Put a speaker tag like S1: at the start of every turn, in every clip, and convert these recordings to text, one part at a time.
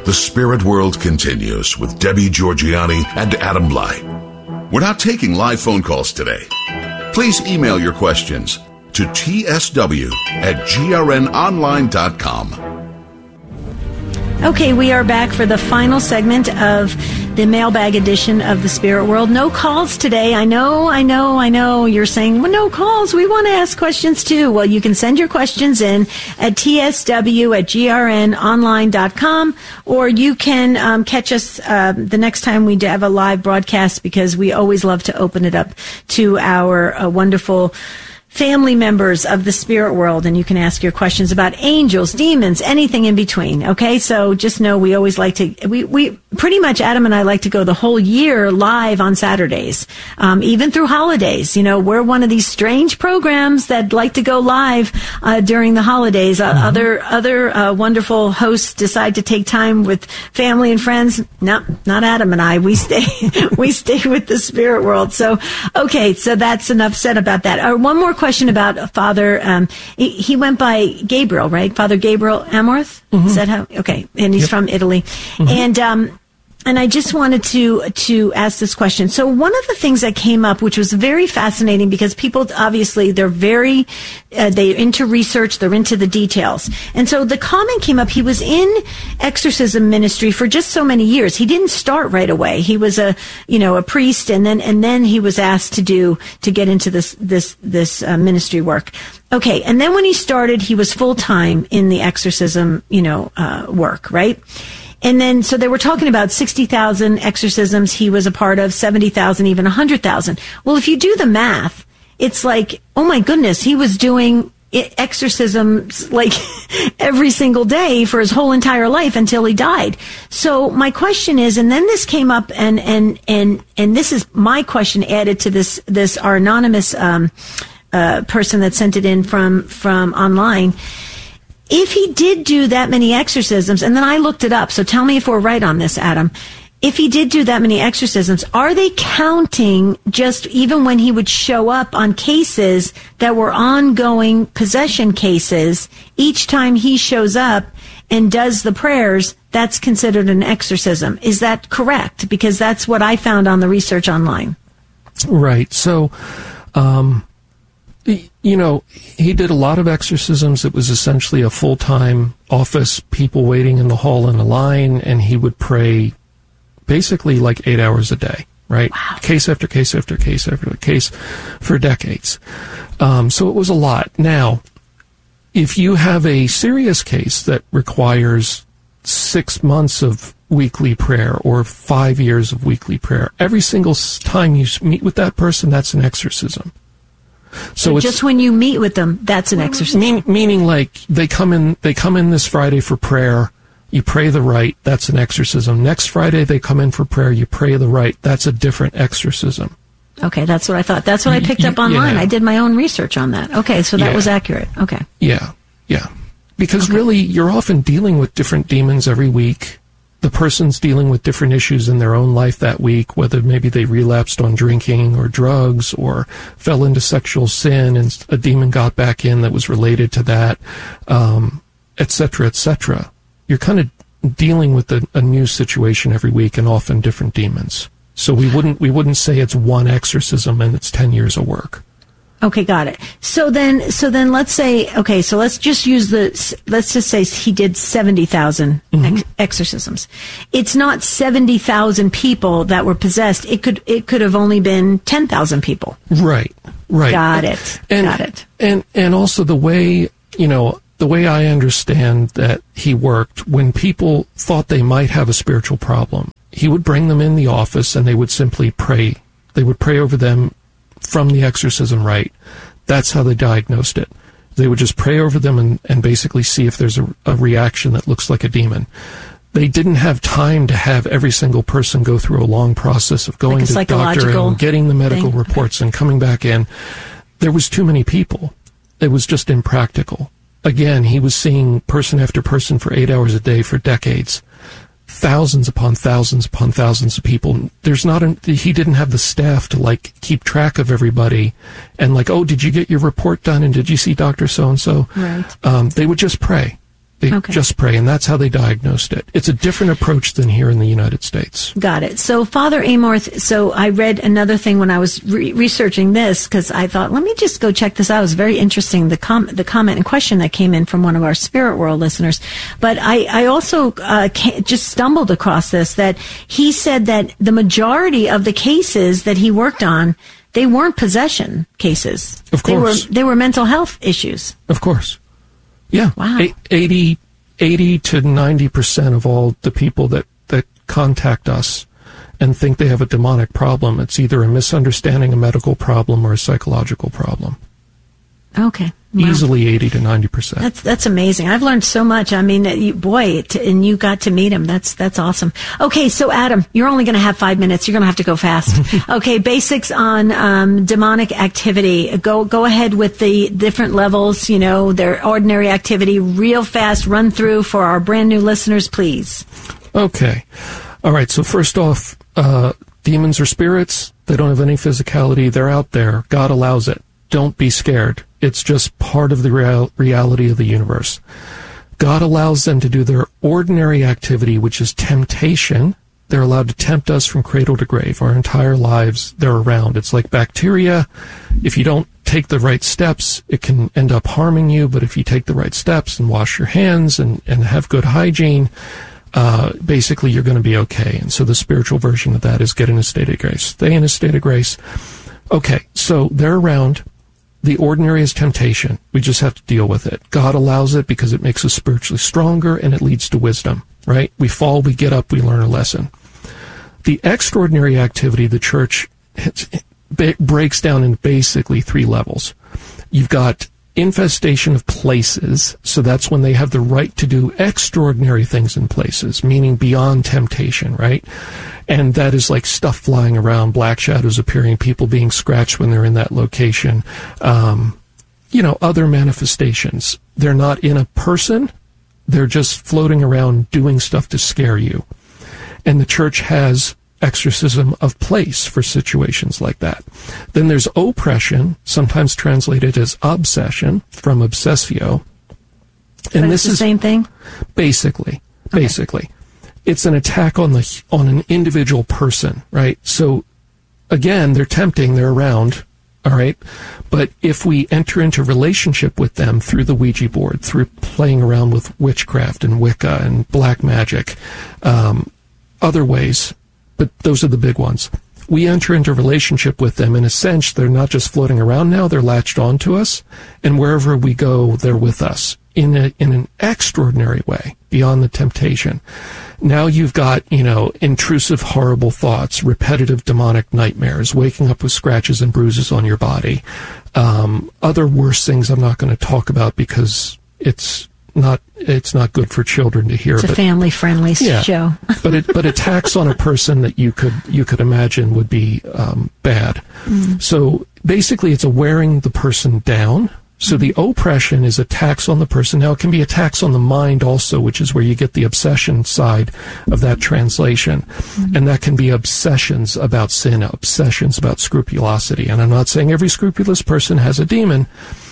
S1: The Spirit World continues with Debbie Georgianni and Adam Blai. We're not taking live phone calls today. Please email your questions to tsw@grnonline.com.
S2: Okay, we are back for the final segment of the mailbag edition of the Spirit World. No calls today. I know. You're saying, well, no calls. We want to ask questions too. Well, you can send your questions in at tsw@grnonline.com, or you can catch us the next time we have a live broadcast, because we always love to open it up to our wonderful family members of the spirit world, and you can ask your questions about angels, demons, anything in between. Okay, so just know we always like to, we pretty much, Adam and I like to go the whole year live on Saturdays, even through holidays. You know, we're one of these strange programs that like to go live during the holidays. Other wonderful hosts decide to take time with family and friends. No, not Adam and I. We stay with the spirit world. So, okay, so that's enough said about that. One more question about Father, he went by Gabriel, right? Father Gabriel Amorth? Is that how? Okay. And he's from Italy. And I just wanted to ask this question. So one of the things that came up, which was very fascinating, because people, obviously, they're they're into research, they're into the details. And so the comment came up, he was in exorcism ministry for just so many years. He didn't start right away. He was a priest, and then he was asked to get into this ministry work. Okay. And then when he started, he was full time in the exorcism, work, right? And then, so they were talking about 60,000 exorcisms he was a part of, 70,000, even 100,000. Well, if you do the math, it's like, oh my goodness, he was doing exorcisms like every single day for his whole entire life until he died. So my question is, and then this came up, and this is my question added to this our anonymous person that sent it in from online. If he did do that many exorcisms, and then I looked it up, so tell me if we're right on this, Adam. If he did do that many exorcisms, are they counting just even when he would show up on cases that were ongoing possession cases, each time he shows up and does the prayers, that's considered an exorcism? Is that correct? Because that's what I found on the research online.
S3: Right. So, he did a lot of exorcisms. It was essentially a full-time office, people waiting in the hall in a line, and he would pray basically like 8 hours a day, right? Wow. Case after case after case after case for decades. So it was a lot. Now, if you have a serious case that requires 6 months of weekly prayer or 5 years of weekly prayer, every single time you meet with that person, that's an exorcism. So
S2: just when you meet with them, that's an exorcism.
S3: Meaning, like they come in this Friday for prayer. You pray the rite. That's an exorcism. Next Friday they come in for prayer. You pray the rite. That's a different exorcism.
S2: Okay, that's what I thought. That's what I picked up online. Yeah. I did my own research on that. Okay, so that was accurate. Okay.
S3: Yeah. Because really, you're often dealing with different demons every week. The person's dealing with different issues in their own life that week, whether maybe they relapsed on drinking or drugs or fell into sexual sin and a demon got back in that was related to that, et cetera, et cetera. You're kind of dealing with a new situation every week and often different demons. So we wouldn't say it's one exorcism and it's 10 years of work.
S2: Okay, got it. So then let's say, okay, so let's just say he did 70,000 exorcisms. It's not 70,000 people that were possessed. It could have only been 10,000 people.
S3: Right.
S2: Got it.
S3: And also the way I understand that he worked, when people thought they might have a spiritual problem, he would bring them in the office and they would simply pray. They would pray over them from the exorcism rite. That's how they diagnosed it. They would just pray over them and basically see if there's a reaction that looks like a demon. They didn't have time to have every single person go through a long process of going to the doctor and getting the medical reports and coming back in. There was too many people. It was just impractical. Again, he was seeing person after person for 8 hours a day for decades. Thousands upon thousands upon thousands of people. He didn't have the staff to keep track of everybody and oh, did you get your report done and did you see Dr. So-and-so?
S2: Right.
S3: They would just pray. They just pray, and that's how they diagnosed it. It's a different approach than here in the United States.
S2: Got it. So, Father Amorth, so I read another thing when I was researching this, because I thought, let me just go check this out. It was very interesting, the comment and question that came in from one of our Spirit World listeners. But I also just stumbled across this, that he said that the majority of the cases that he worked on, they weren't possession cases.
S3: Of course.
S2: They were mental health issues.
S3: Of course. Yeah.
S2: Wow.
S3: 80 to 90% of all the people that contact us and think they have a demonic problem, it's either a misunderstanding, a medical problem, or a psychological problem.
S2: Okay. Wow.
S3: Easily 80 to 90%.
S2: That's amazing. I've learned so much. I mean, and you got to meet him. That's awesome. Okay, so Adam, you're only going to have 5 minutes. You're going to have to go fast. Okay, basics on demonic activity. Go ahead with the different levels. Their ordinary activity, real fast. Run through for our brand new listeners, please.
S3: Okay. All right. So first off, demons are spirits. They don't have any physicality. They're out there. God allows it. Don't be scared. It's just part of the reality of the universe. God allows them to do their ordinary activity, which is temptation. They're allowed to tempt us from cradle to grave. Our entire lives, they're around. It's like bacteria. If you don't take the right steps, it can end up harming you. But if you take the right steps and wash your hands and have good hygiene, basically you're going to be okay. And so the spiritual version of that is get in a state of grace. Stay in a state of grace. Okay, so they're around. The ordinary is temptation. We just have to deal with it. God allows it because it makes us spiritually stronger and it leads to wisdom, right? We fall, we get up, we learn a lesson. The extraordinary activity, the church breaks down into basically 3 levels. You've got infestation of places, so that's when they have the right to do extraordinary things in places, meaning beyond temptation, right? And that is like stuff flying around, black shadows appearing, people being scratched when they're in that location, other manifestations. They're not in a person, they're just floating around doing stuff to scare you. And the church has exorcism of place for situations like that. Then there's oppression, sometimes translated as obsession, from obsessio. And this is the
S2: same thing?
S3: Basically. It's an attack on an individual person, right? So again, they're tempting, they're around, all right? But if we enter into relationship with them through the Ouija board, through playing around with witchcraft and Wicca and black magic, other ways, but those are the big ones. We enter into relationship with them. In a sense, they're not just floating around now, they're latched onto us, and wherever we go, they're with us in an extraordinary way, beyond the temptation. Now you've got, intrusive, horrible thoughts, repetitive demonic nightmares, waking up with scratches and bruises on your body. Other worse things I'm not going to talk about because it's not good for children to hear.
S2: It's a family-friendly show. but attacks on a person that you could imagine would be bad. So basically, it's a wearing the person down. So the oppression is attacks on the person. Now, it can be attacks on the mind also, which is where you get the obsession side of that translation. And that can be obsessions about sin, obsessions about scrupulosity. And I'm not saying every scrupulous person has a demon,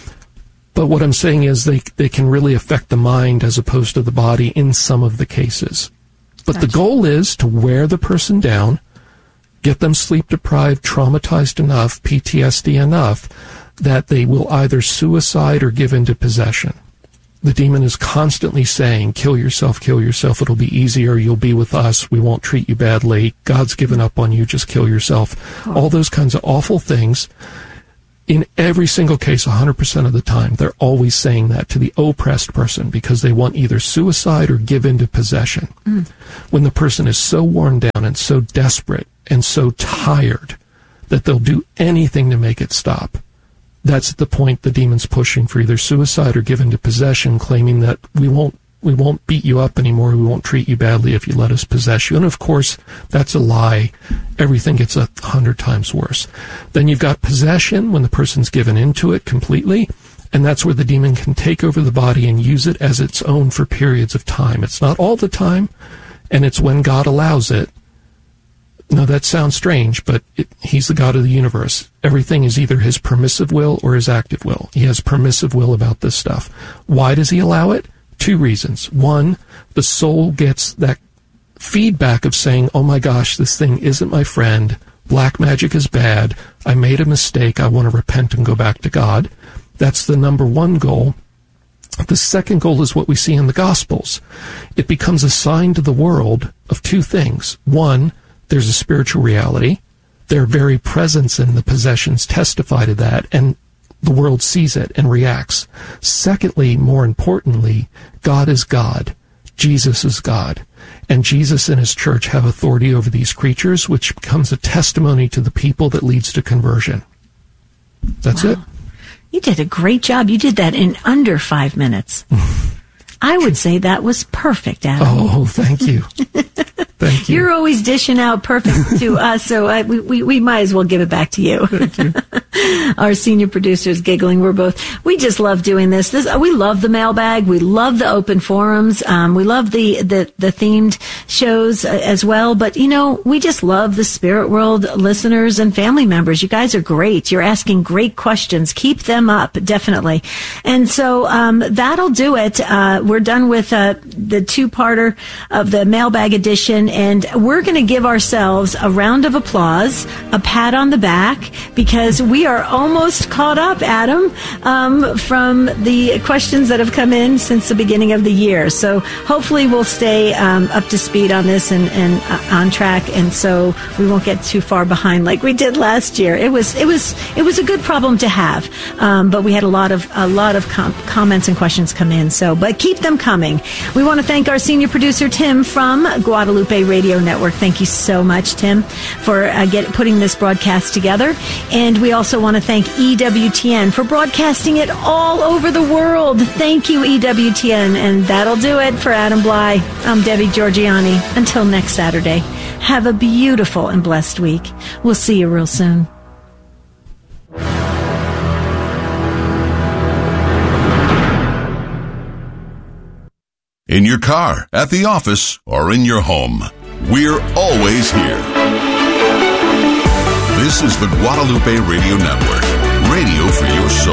S2: but what I'm saying is they can really affect the mind as opposed to the body in some of the cases. But the goal is to wear the person down, get them sleep-deprived, traumatized enough, PTSD enough, that they will either suicide or give into possession. The demon is constantly saying, kill yourself, it'll be easier, you'll be with us, we won't treat you badly, God's given up on you, just kill yourself. All those kinds of awful things. In every single case, 100% of the time, they're always saying that to the oppressed person because they want either suicide or give into possession. When the person is so worn down and so desperate and so tired that they'll do anything to make it stop. That's the point the demon's pushing for either suicide or give into possession, claiming that we won't beat you up anymore, we won't treat you badly if you let us possess you. And of course, that's a lie. Everything gets 100 times worse. Then you've got possession, when the person's given into it completely, and that's where the demon can take over the body and use it as its own for periods of time. It's not all the time, and it's when God allows it. Now, that sounds strange, but he's the God of the universe. Everything is either his permissive will or his active will. He has permissive will about this stuff. Why does he allow it?
S3: two reasons. One, the soul gets that feedback of saying, oh my gosh, this thing isn't my friend. Black magic is bad. I made a mistake. I want to repent and go back to God. That's the number one goal. The second goal is what we see in the Gospels. It becomes a sign to the world of two things. One, there's a spiritual reality. Their very presence in the possessions testify to that, and the world sees it and reacts. Secondly, more importantly, God is God. Jesus is God. And Jesus and his church have authority over these creatures, which becomes a testimony to the people that leads to conversion. That's it.
S2: You did a great job. You did that in under 5 minutes. I would say that was perfect, Adam.
S3: Oh, thank you. Thank you.
S2: You're always dishing out perfect to us, so we might as well give it back to you.
S3: Thank you.
S2: Our senior producer is giggling. We just love doing this. We love the mailbag. We love the open forums. We love the themed shows as well. But, we just love the Spirit World listeners and family members. You guys are great. You're asking great questions. Keep them up, definitely. And so that'll do it. We're done with the two-parter of the mailbag edition, and we're going to give ourselves a round of applause, a pat on the back, because we are almost caught up, Adam, from the questions that have come in since the beginning of the year. So hopefully we'll stay up to speed on this and on track, and so we won't get too far behind like we did last year. It was a good problem to have, but we had a lot of comments and questions come in. So, but keep them coming. We want to thank our senior producer Tim from Guadalupe Radio Network. Thank you so much, Tim, for putting this broadcast together. And we also want to thank EWTN for broadcasting it all over the world. Thank you, EWTN. And that'll do it for Adam Bly. I'm Debbie Georgianni. Until next Saturday, have a beautiful and blessed week. We'll see you real soon.
S1: In your car, at the office, or in your home, we're always here. This is the Guadalupe Radio Network, radio for your soul.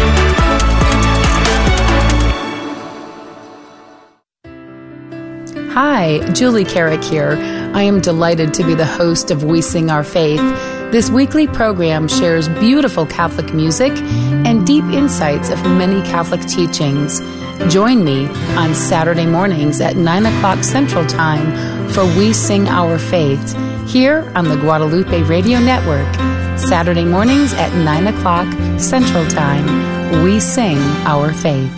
S4: Hi, Julie Carrick here. I am delighted to be the host of We Sing Our Faith. This weekly program shares beautiful Catholic music and deep insights of many Catholic teachings. Join me on Saturday mornings at 9 o'clock Central Time for We Sing Our Faith here on the Guadalupe Radio Network. Saturday mornings at 9 o'clock Central Time. We Sing Our Faith.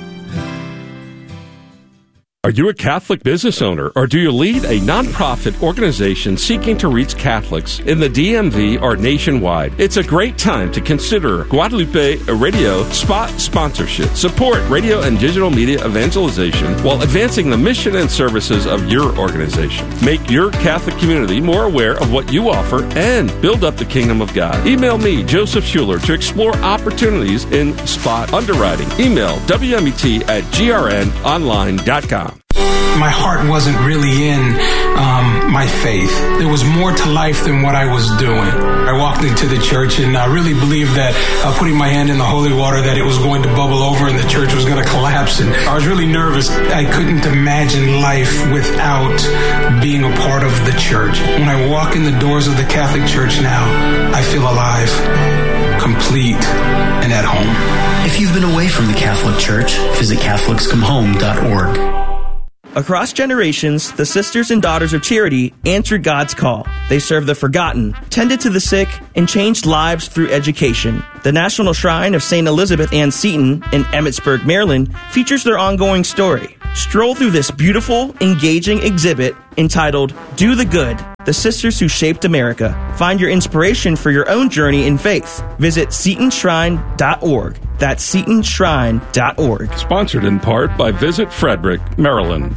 S5: Are you a Catholic business owner, or do you lead a nonprofit organization seeking to reach Catholics in the DMV or nationwide? It's a great time to consider Guadalupe Radio spot sponsorship. Support radio and digital media evangelization while advancing the mission and services of your organization. Make your Catholic community more aware of what you offer and build up the kingdom of God. Email me, Joseph Schuler, to explore opportunities in spot underwriting. Email wmet@grnonline.com.
S6: My heart wasn't really in my faith. There was more to life than what I was doing. I walked into the church and I really believed that putting my hand in the holy water, that it was going to bubble over and the church was going to collapse. And I was really nervous. I couldn't imagine life without being a part of the church. When I walk in the doors of the Catholic Church now, I feel alive, complete, and at home.
S7: If you've been away from the Catholic Church, visit CatholicsComeHome.org.
S8: Across generations, the Sisters and Daughters of Charity answered God's call. They served the forgotten, tended to the sick, and changed lives through education. The National Shrine of St. Elizabeth Ann Seton in Emmitsburg, Maryland, features their ongoing story. Stroll through this beautiful, engaging exhibit entitled Do the Good, The Sisters Who Shaped America. Find your inspiration for your own journey in faith. Visit SetonShrine.org. That's SetonShrine.org.
S5: Sponsored in part by Visit Frederick, Maryland.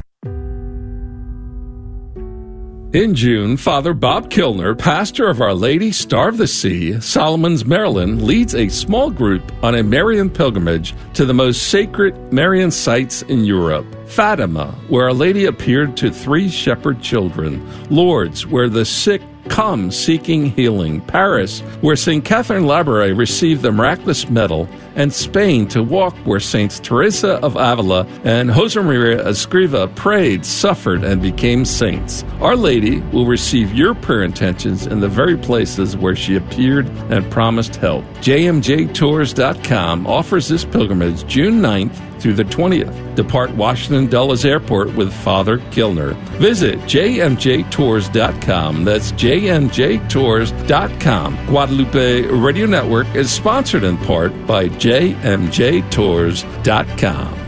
S5: In June, Father Bob Kilner, pastor of Our Lady Star of the Sea, Solomons, Maryland, leads a small group on a Marian pilgrimage to the most sacred Marian sites in Europe. Fatima, where Our Lady appeared to 3 shepherd children. Lourdes, where the sick come seeking healing. Paris, where St. Catherine Labouré received the miraculous medal and Spain to walk where Saints Teresa of Avila and Josemaria Escriva prayed, suffered, and became saints. Our Lady will receive your prayer intentions in the very places where she appeared and promised help. JMJTours.com offers this pilgrimage June 9th through the 20th. Depart Washington Dulles Airport with Father Kilner. Visit JMJTours.com. That's JMJTours.com. Guadalupe Radio Network is sponsored in part by JMJTours.com.